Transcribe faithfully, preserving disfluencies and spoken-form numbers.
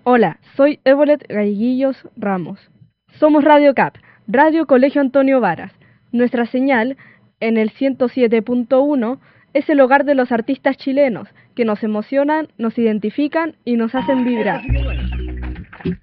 Hola, soy Evolet Gaiguillos Ramos. Somos Radio C A P, Radio Colegio Antonio Varas. Nuestra señal, en el ciento siete punto uno, es el hogar de los artistas chilenos, que nos emocionan, nos identifican y nos hacen vibrar.